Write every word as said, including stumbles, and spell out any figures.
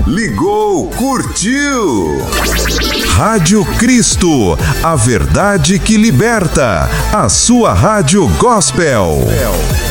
Ligou, curtiu. Rádio Cristo, a verdade que liberta. A sua rádio gospel.